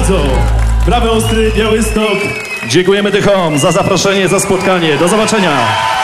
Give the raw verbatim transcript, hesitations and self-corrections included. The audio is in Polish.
bardzo. Prawy Ostry, Białystok. Dziękujemy Tychom za zaproszenie, za spotkanie. Do zobaczenia.